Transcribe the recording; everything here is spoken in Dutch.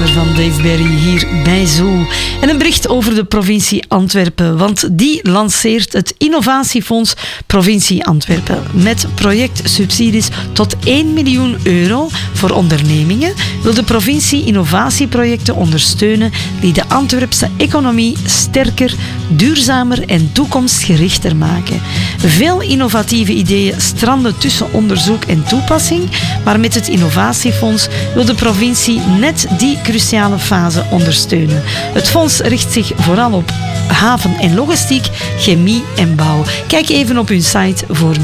nummer van Dave Berry hier bij Zoo. En een bericht over de provincie Antwerpen, want die lanceert het Innovatiefonds Provincie Antwerpen met projectsubsidies tot 1 miljoen euro voor ondernemingen. Wil de provincie innovatieprojecten ondersteunen die de Antwerpse economie sterker, duurzamer en toekomstgerichter maken. Veel innovatieve ideeën stranden tussen onderzoek en toepassing, maar met het Innovatiefonds wil de provincie net die cruciale fase ondersteunen. Het fonds richt zich vooral op haven en logistiek, chemie en bouw. Kijk even op hun site voor